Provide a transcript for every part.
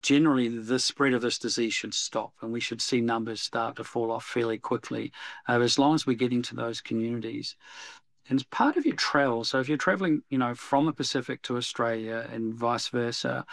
generally the spread of this disease should stop and we should see numbers start to fall off fairly quickly, as long as we get into those communities. And it's part of your travel. So if you're traveling, from the Pacific to Australia and vice versa,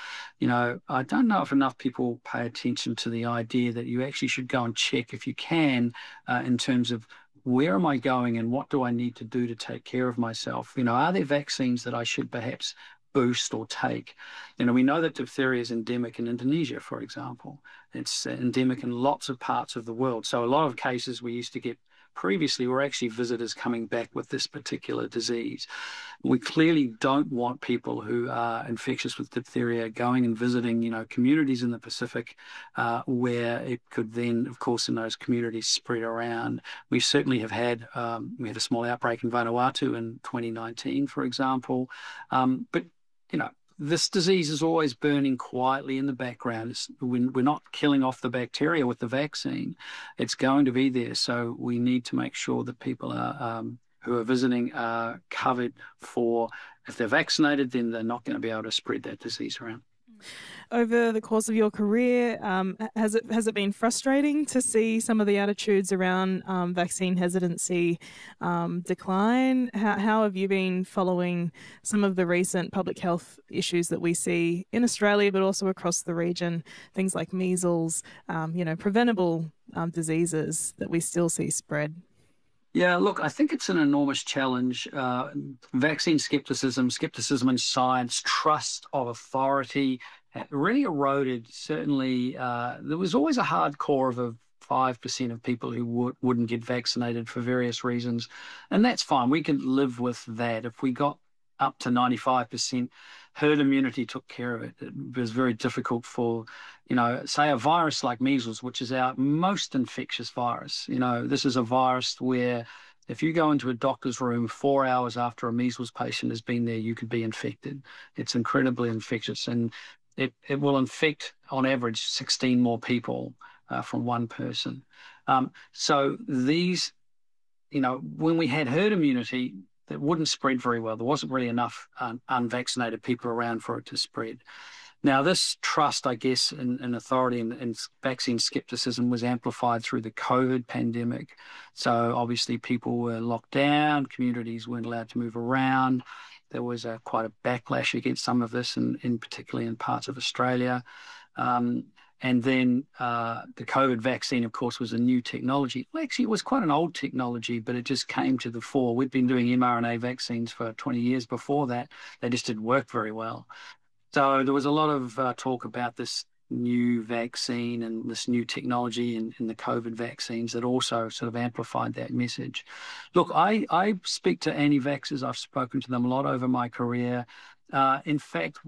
I don't know if enough people pay attention to the idea that you actually should go and check if you can, in terms of where am I going and what do I need to do to take care of myself? Are there vaccines that I should perhaps boost or take? We know that diphtheria is endemic in Indonesia, for example. It's endemic in lots of parts of the world. So a lot of cases we used to get previously were actually visitors coming back with this particular disease. We clearly don't want people who are infectious with diphtheria going and visiting, communities in the Pacific, where it could then, of course, in those communities spread around. We certainly have had, we had a small outbreak in Vanuatu in 2019, for example. But, this disease is always burning quietly in the background. We're not killing off the bacteria with the vaccine. It's going to be there. So we need to make sure that people who are visiting are covered for, if they're vaccinated, then they're not going to be able to spread that disease around. Over the course of your career, has it been frustrating to see some of the attitudes around vaccine hesitancy decline? How have you been following some of the recent public health issues that we see in Australia, but also across the region, things like measles, preventable diseases that we still see spread? Yeah, look, I think it's an enormous challenge. Vaccine skepticism in science, trust of authority, really eroded. Certainly, there was always a hardcore of 5% of people who wouldn't get vaccinated for various reasons. And that's fine. We can live with that. If we got up to 95%, herd immunity took care of it. It was very difficult for, say a virus like measles, which is our most infectious virus. This is a virus where if you go into a doctor's room 4 hours after a measles patient has been there, you could be infected. It's incredibly infectious, and it will infect on average 16 more people from one person. So these, when we had herd immunity, that wouldn't spread very well. There wasn't really enough unvaccinated people around for it to spread. Now, this trust, I guess, in authority and vaccine skepticism was amplified through the COVID pandemic. So obviously people were locked down, communities weren't allowed to move around. There was quite a backlash against some of this, particularly in parts of Australia. And then the COVID vaccine, of course, was a new technology. Well, actually, it was quite an old technology, but it just came to the fore. We'd been doing mRNA vaccines for 20 years before that. They just didn't work very well. So there was a lot of talk about this new vaccine and this new technology in the COVID vaccines that also sort of amplified that message. Look, I speak to anti-vaxxers. I've spoken to them a lot over my career. In fact,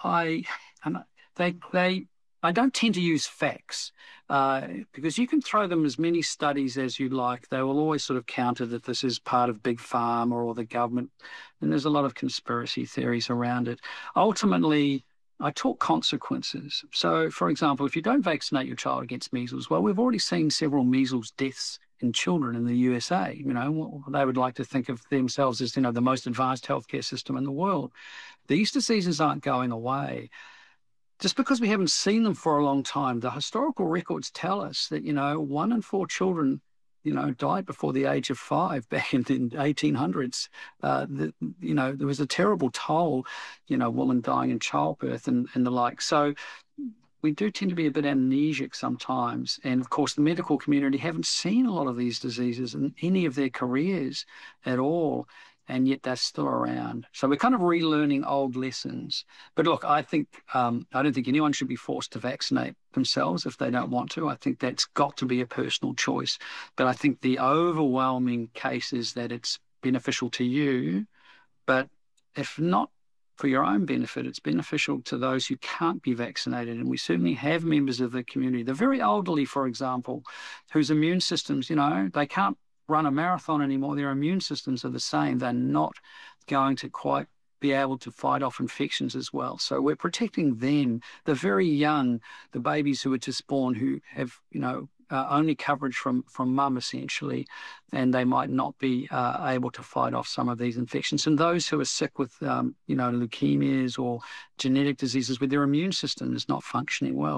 I don't tend to use facts because you can throw them as many studies as you like. They will always sort of counter that this is part of big pharma or the government. And there's a lot of conspiracy theories around it. Ultimately, I talk consequences. So, for example, if you don't vaccinate your child against measles, well, we've already seen several measles deaths in children in the USA. They would like to think of themselves as, the most advanced healthcare system in the world. These diseases aren't going away. Just because we haven't seen them for a long time, the historical records tell us that, 1 in 4 children, died before the age of 5 back in the 1800s. There was a terrible toll, women dying in childbirth and the like. So we do tend to be a bit amnesic sometimes. And of course, the medical community haven't seen a lot of these diseases in any of their careers at all. And yet they're still around. So we're kind of relearning old lessons. But look, I think I don't think anyone should be forced to vaccinate themselves if they don't want to. I think that's got to be a personal choice. But I think the overwhelming case is that it's beneficial to you. But if not for your own benefit, it's beneficial to those who can't be vaccinated. And we certainly have members of the community, the very elderly, for example, whose immune systems, they can't run a marathon anymore. Their immune systems are the same. They're not going to quite be able to fight off infections as well. So we're protecting them, the very young, the babies who are just born, who have, only coverage from mum, essentially, and they might not be able to fight off some of these infections. And those who are sick with, leukemias or genetic diseases where their immune system is not functioning well.